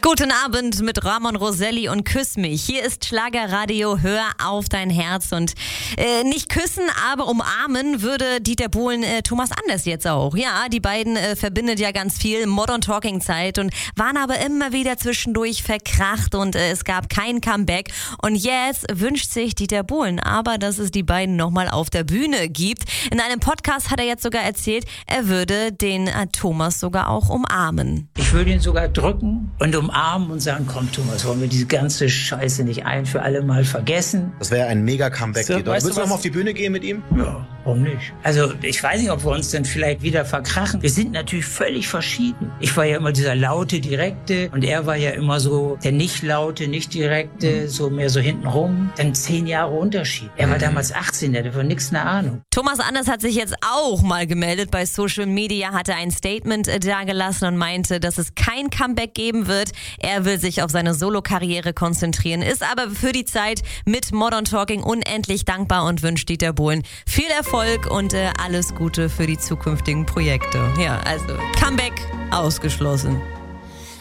Guten Abend mit Ramon Roselli und Küss mich. Hier ist Schlagerradio, hör auf dein Herz. Und nicht küssen, aber umarmen würde Dieter Bohlen Thomas Anders jetzt auch. Ja, die beiden verbindet ja ganz viel Modern Talking Zeit und waren aber immer wieder zwischendurch verkracht und es gab kein Comeback. Und jetzt wünscht sich Dieter Bohlen aber, dass es die beiden nochmal auf der Bühne gibt. In einem Podcast hat er jetzt sogar erzählt, er würde den Thomas sogar auch umarmen. Ich würde ihn sogar drücken und umarmen und sagen, komm Thomas, wollen wir diese ganze Scheiße nicht ein für alle Mal vergessen? Das wäre ein mega Comeback. So, Würdest du noch mal auf die Bühne gehen mit ihm? Ja, warum nicht? Also ich weiß nicht, ob wir uns dann vielleicht wieder verkrachen. Wir sind natürlich völlig verschieden. Ich war ja immer dieser laute, direkte und er war ja immer so der nicht laute, nicht direkte, so mehr so hintenrum. Dann 10 Jahre Unterschied. Er war damals 18, der hatte von nichts eine Ahnung. Thomas Anders hat sich jetzt auch mal gemeldet bei Social Media, hatte ein Statement dagelassen und meinte, dass es kein Comeback geben wird. Er will sich auf seine Solo-Karriere konzentrieren, ist aber für die Zeit mit Modern Talking unendlich dankbar und wünscht Dieter Bohlen viel Erfolg und alles Gute für die zukünftigen Projekte. Ja, also Comeback ausgeschlossen.